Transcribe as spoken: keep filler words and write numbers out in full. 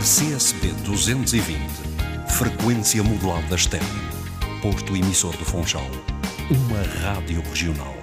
C S B duzentos e vinte, frequência modulada estéreo, posto emissor do Funchal, uma rádio regional.